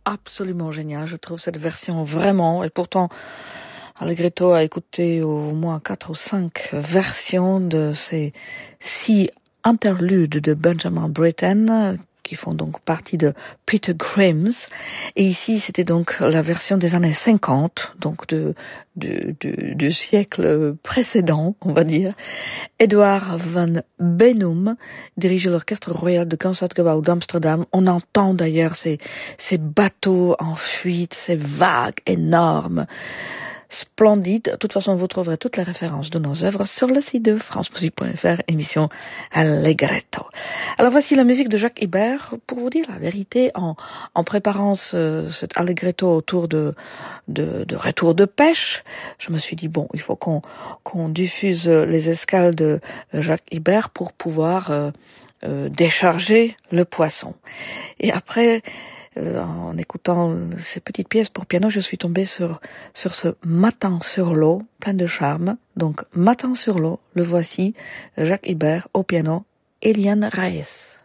absolument génial. Je trouve cette version vraiment, et pourtant, Allegretto a écouté au moins 4 ou 5 versions de ces 6 interludes de Benjamin Britten, qui font donc partie de Peter Grimm's. Et ici, c'était donc la version des années 50, donc du siècle précédent, on va dire. Edouard van Benum dirige l'Orchestre Royal de Concertgebouw d'Amsterdam. On entend d'ailleurs ces bateaux en fuite, ces vagues énormes. Splendide. De toute façon, vous trouverez toutes les références de nos œuvres sur le site de francemusique.fr, émission Allegretto. Alors voici la musique de Jacques Ibert. Pour vous dire la vérité, en préparant cet Allegretto autour de retour de pêche, je me suis dit, bon, il faut qu'on diffuse les escales de Jacques Ibert pour pouvoir décharger le poisson. Et après, en écoutant ces petites pièces pour piano, je suis tombée sur ce Matin sur l'eau, plein de charme. Donc, Matin sur l'eau, le voici, Jacques Ibert au piano, Eliane Reyes.